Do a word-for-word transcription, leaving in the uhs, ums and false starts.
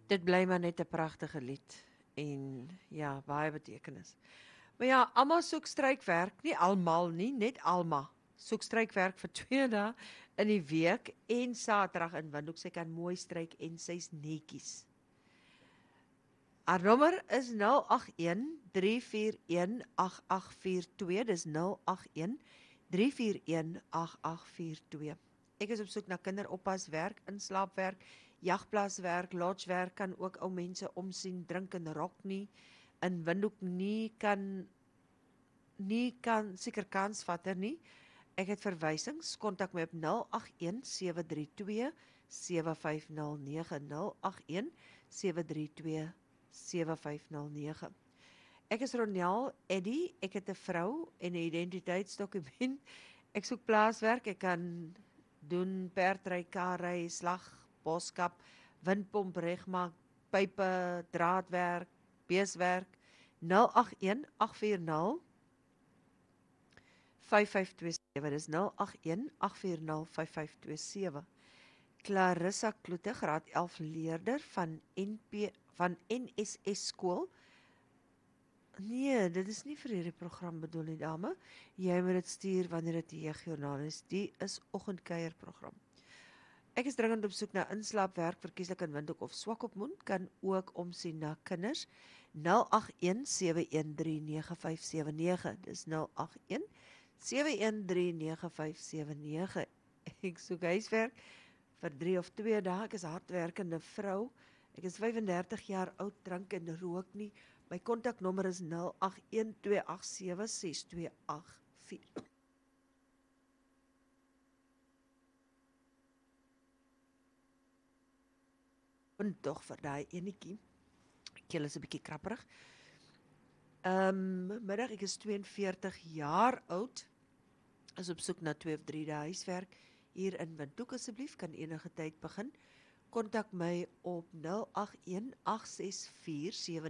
Dit bly maar net 'n pragtige lied en ja, baie betekenis. Maar ja, Alma soek strykwerk, nie almal nie, net Alma. Soek strykwerk vir twee dae in die week en Saterdag in Windhoek. Sy kan mooi stryk en sy's netjies. Haar nommer is nul agt een drie vier een agt agt vier twee. Dis nul agt een drie vier een agt agt vier twee. Ek is op soek na kinderoppaswerk, inslaapwerk, jagplaaswerk, lodgewerk, kan ook ou mense omsien, drink en rok nie. In Windhoek nie kan nie kan seker kans vatter nie. Ek het verwysings, kontak my op nul agt een sewe drie twee sewe vyf nul nege nul agt een sewe drie twee sewe vyf nul nege. Ek is Ronel Eddy, ek het 'n vrou en 'n identiteitsdokument. Ek soek plaaswerk, ek kan doen perdry, karry, slag, boskap, windpomp regmaak, pype, draadwerk, beeswerk. nul agt een agt vier nul vyf vyf twee sewe. Dis nul agt een agt vier nul vyf vyf twee sewe. Clarissa Kloete, graad elf leerder van N P van N S S skool. Nee, dit is nie vir hierdie program bedoel nie, dame. Jy moet dit stuur wanneer dit die jeugjoernaal is. Die is oggendkuier program. Ek is dringend op soek na inslaapwerk, verkieslik in Windhoek of Swakopmund, kan ook omsien na kinders. nul agt een sewe een drie nege vyf sewe nege. Dis nul agt een sewe een drie nege vyf sewe nege. Ek soek huiswerk vir drie of twee dae. Ek is 'n hardwerkende vrou. Ek is vyf en dertig jaar oud, drink en rook nie. My kontaknommer is nul agt een twee agt sewe ses twee agt vier. En tog vir daai enetjie. Keel is 'n bietjie krapperig. Ehm um, middag, ek is twee en veertig jaar oud. Is op soek na twee of drie dae huiswerk hier in Windhoek asseblief, kan enige tyd begin. Kontak my op nul agt een agt ses vier sewe